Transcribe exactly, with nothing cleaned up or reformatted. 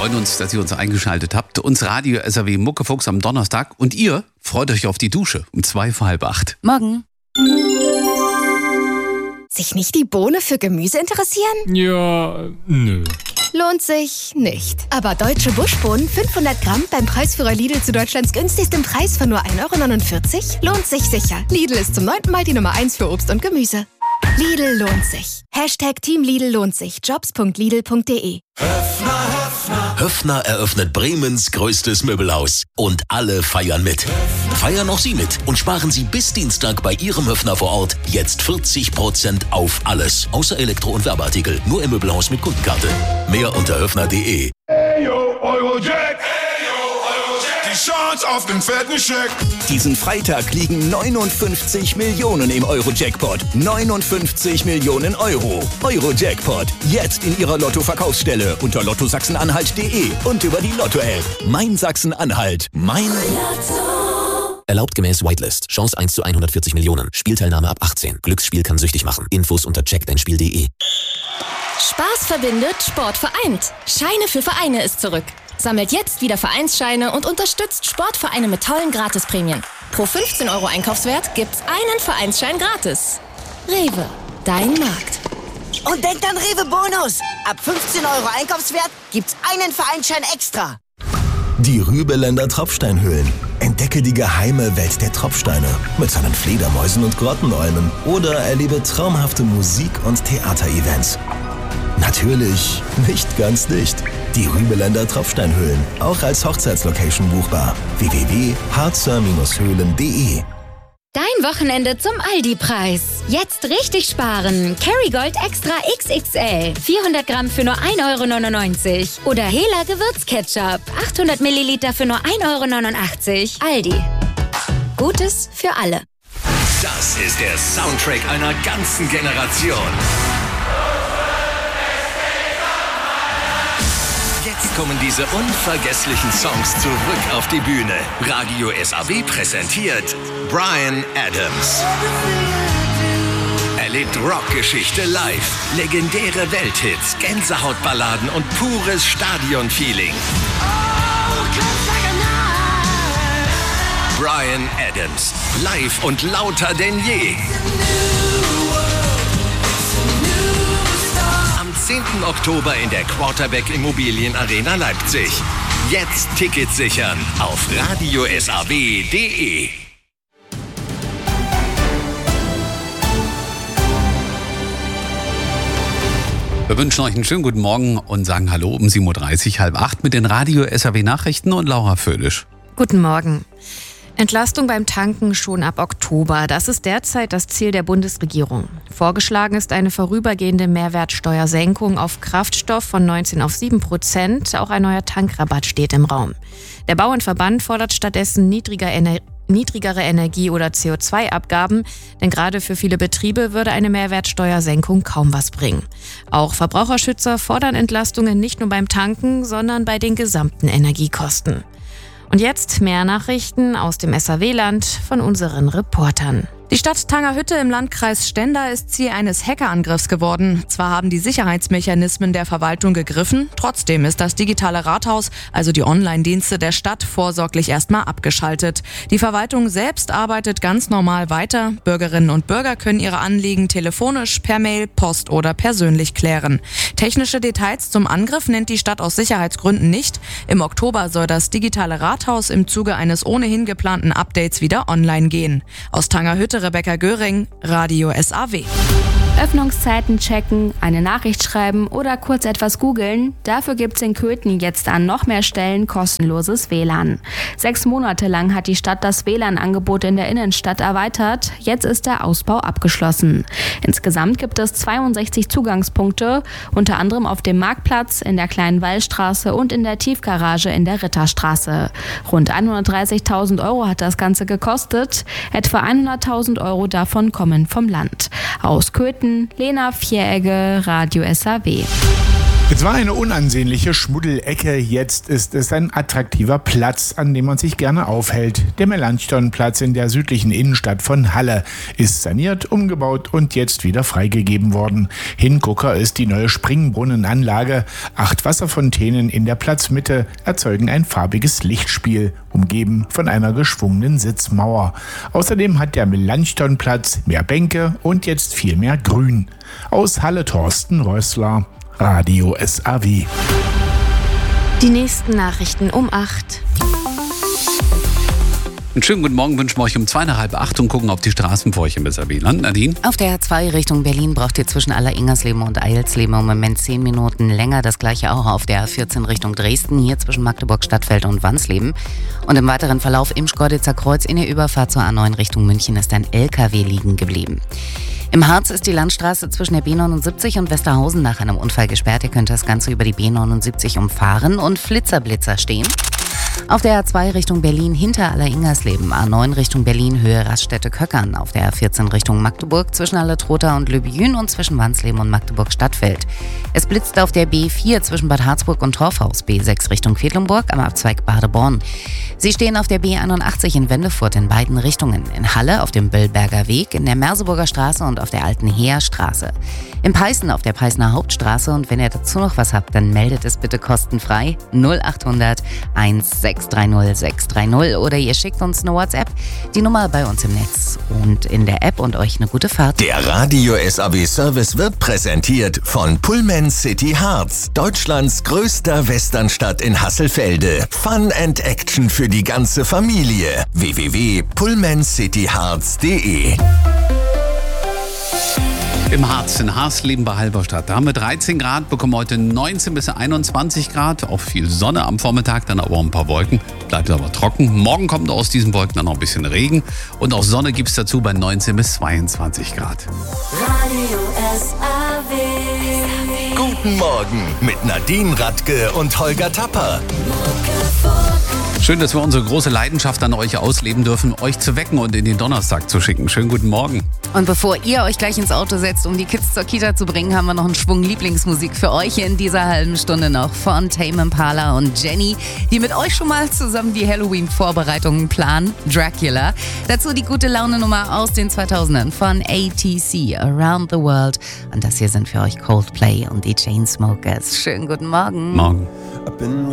freuen uns, dass ihr uns eingeschaltet habt. Uns Radio S R W Muckefuchs am Donnerstag. Und ihr freut euch auf die Dusche um zwei vor halb acht. Morgen. Sich nicht die Bohne für Gemüse interessieren? Ja, nö. Lohnt sich nicht. Aber deutsche Buschbohnen fünfhundert Gramm beim Preisführer Lidl zu Deutschlands günstigstem Preis von nur ein Euro neunundvierzig lohnt sich sicher. Lidl ist zum neunten Mal die Nummer eins für Obst und Gemüse. Lidl lohnt sich. Hashtag Team Lidl lohnt sich. Jobs punkt lidl punkt de. Höffner, Höffner. Höffner eröffnet Bremens größtes Möbelhaus. Und alle feiern mit. Feiern auch Sie mit und sparen Sie bis Dienstag bei Ihrem Höffner vor Ort jetzt vierzig Prozent auf alles. Außer Elektro- und Werbeartikel. Nur im Möbelhaus mit Kundenkarte. Mehr unter höffner punkt de. Hey yo, Eurojack! Hey yo, Eurojack! Die Chance auf den fetten Scheck! Diesen Freitag liegen neunundfünfzig Millionen im Euro-Jackpot. neunundfünfzig Millionen Euro. Euro-Jackpot. Jetzt in Ihrer Lotto-Verkaufsstelle unter lotto sachsen-anhalt punkt de und über die Lotto-App. Mein Sachsen-Anhalt. Mein Lotto. Erlaubt gemäß Whitelist. Chance eins zu hundertvierzig Millionen. Spielteilnahme ab achtzehn. Glücksspiel kann süchtig machen. Infos unter check dein spiel punkt de. Spaß verbindet, Sport vereint. Scheine für Vereine ist zurück. Sammelt jetzt wieder Vereinsscheine und unterstützt Sportvereine mit tollen Gratisprämien. Pro fünfzehn Euro Einkaufswert gibt's einen Vereinsschein gratis. Rewe, dein Markt. Und denkt an Rewe Bonus. Ab fünfzehn Euro Einkaufswert gibt's einen Vereinsschein extra. Die Rübeländer Tropfsteinhöhlen. Entdecke die geheime Welt der Tropfsteine mit seinen Fledermäusen und Grottenolmen oder erlebe traumhafte Musik- und Theaterevents. Natürlich nicht ganz dicht. Die Rübeländer Tropfsteinhöhlen, auch als Hochzeitslocation buchbar. w w w punkt harzer höhlen punkt de. Dein Wochenende zum Aldi-Preis. Jetzt richtig sparen. Kerrygold Extra X X L. vierhundert Gramm für nur ein Euro neunundneunzig. Oder Hela Gewürzketchup. achthundert Milliliter für nur ein Euro neunundachtzig. Aldi. Gutes für alle. Das ist der Soundtrack einer ganzen Generation. Jetzt kommen diese unvergesslichen Songs zurück auf die Bühne. Radio S R W präsentiert Bryan Adams. Erlebt Rockgeschichte live, legendäre Welthits, Gänsehautballaden und pures Stadionfeeling. Bryan Adams, live und lauter denn je. Am zehnten Oktober in der Quarterback Immobilien Arena Leipzig. Jetzt Tickets sichern auf radio s r w punkt de. Wir wünschen euch einen schönen guten Morgen und sagen Hallo um sieben Uhr dreißig, halb acht mit den Radio S R W Nachrichten und Laura Föhlisch. Guten Morgen. Entlastung beim Tanken schon ab Oktober. Das ist derzeit das Ziel der Bundesregierung. Vorgeschlagen ist eine vorübergehende Mehrwertsteuersenkung auf Kraftstoff von neunzehn auf sieben Prozent. Auch ein neuer Tankrabatt steht im Raum. Der Bauernverband fordert stattdessen niedriger Ener- niedrigere Energie- oder C O zwei Abgaben, denn gerade für viele Betriebe würde eine Mehrwertsteuersenkung kaum was bringen. Auch Verbraucherschützer fordern Entlastungen nicht nur beim Tanken, sondern bei den gesamten Energiekosten. Und jetzt mehr Nachrichten aus dem S R W-Land von unseren Reportern. Die Stadt Tangerhütte im Landkreis Stendal ist Ziel eines Hackerangriffs geworden. Zwar haben die Sicherheitsmechanismen der Verwaltung gegriffen, trotzdem ist das digitale Rathaus, also die Online-Dienste der Stadt, vorsorglich erstmal abgeschaltet. Die Verwaltung selbst arbeitet ganz normal weiter. Bürgerinnen und Bürger können ihre Anliegen telefonisch, per Mail, Post oder persönlich klären. Technische Details zum Angriff nennt die Stadt aus Sicherheitsgründen nicht. Im Oktober soll das digitale Rathaus im Zuge eines ohnehin geplanten Updates wieder online gehen. Aus Tangerhütte Rebecca Göring, Radio S R W. Öffnungszeiten checken, eine Nachricht schreiben oder kurz etwas googeln. Dafür gibt's in Köthen jetzt an noch mehr Stellen kostenloses W L A N. Sechs Monate lang hat die Stadt das W L A N-Angebot in der Innenstadt erweitert. Jetzt ist der Ausbau abgeschlossen. Insgesamt gibt es zweiundsechzig Zugangspunkte, unter anderem auf dem Marktplatz, in der Kleinen Wallstraße und in der Tiefgarage in der Ritterstraße. Rund hundertdreißigtausend Euro hat das Ganze gekostet. Etwa hunderttausend Euro davon kommen vom Land. Aus Köthen, Lena Vieregge, Radio S R W. Es war eine unansehnliche Schmuddelecke, jetzt ist es ein attraktiver Platz, an dem man sich gerne aufhält. Der Melanchthonplatz in der südlichen Innenstadt von Halle ist saniert, umgebaut und jetzt wieder freigegeben worden. Hingucker ist die neue Springbrunnenanlage. Acht Wasserfontänen in der Platzmitte erzeugen ein farbiges Lichtspiel, umgeben von einer geschwungenen Sitzmauer. Außerdem hat der Melanchthonplatz mehr Bänke und jetzt viel mehr Grün. Aus Halle Thorsten Rössler, Radio S A W. Die nächsten Nachrichten um acht. Einen schönen guten Morgen wünschen wir euch um zwei nach halb acht und gucken auf die Straßen vor euch im S A W-Land. Nadine? Auf der A zwei Richtung Berlin braucht ihr zwischen Aller-Ingersleben und Eilsleben im Moment zehn Minuten länger. Das gleiche auch auf der A vierzehn Richtung Dresden, hier zwischen Magdeburg, Stadtfeld und Wansleben. Und im weiteren Verlauf im Schkeuditzer Kreuz in der Überfahrt zur A neun Richtung München ist ein L K W liegen geblieben. Im Harz ist die Landstraße zwischen der B neunundsiebzig und Westerhausen nach einem Unfall gesperrt. Ihr könnt das Ganze über die B neunundsiebzig umfahren und Flitzerblitzer stehen. Auf der A zwei Richtung Berlin hinter Aller-Ingersleben, A neun Richtung Berlin Höhe Raststätte-Köckern, auf der A vierzehn Richtung Magdeburg zwischen Allertrotha und Löbjün und zwischen Wansleben und Magdeburg-Stadtfeld. Es blitzt auf der B vier zwischen Bad Harzburg und Torfhaus, B sechs Richtung Quedlinburg am Abzweig Badeborn. Sie stehen auf der B einundachtzig in Wendefurt in beiden Richtungen, in Halle auf dem Böllberger Weg, in der Merseburger Straße und auf der Alten Heerstraße. In Peißen auf der Peißener Hauptstraße, und wenn ihr dazu noch was habt, dann meldet es bitte kostenfrei null acht hundert sechs drei null sechs drei null oder ihr schickt uns eine WhatsApp, die Nummer bei uns im Netz und in der App, und euch eine gute Fahrt. Der Radio S A W Service wird präsentiert von Pullman City Harz, Deutschlands größter Westernstadt in Hasselfelde. Fun and Action für die ganze Familie. w w w punkt pullman city harz punkt d e Im Harz, in Harsleben bei Halberstadt. Da haben wir dreizehn Grad, bekommen heute neunzehn bis einundzwanzig Grad. Auch viel Sonne am Vormittag, dann aber ein paar Wolken. Bleibt aber trocken. Morgen kommt aus diesen Wolken dann noch ein bisschen Regen. Und auch Sonne gibt es dazu bei neunzehn bis zweiundzwanzig Grad. Radio S A W. Guten Morgen mit Nadine Radke und Holger Tapper. Schön, dass wir unsere große Leidenschaft an euch ausleben dürfen, euch zu wecken und in den Donnerstag zu schicken. Schönen guten Morgen. Und bevor ihr euch gleich ins Auto setzt, um die Kids zur Kita zu bringen, haben wir noch einen Schwung Lieblingsmusik für euch in dieser halben Stunde noch von Tame Impala und Jenny, die mit euch schon mal zusammen die Halloween-Vorbereitungen planen. Dracula. Dazu die gute Laune-Nummer aus den zweitausendern von A T C, Around the World. Und das hier sind für euch Coldplay und die Chainsmokers. Schönen guten Morgen. Morgen.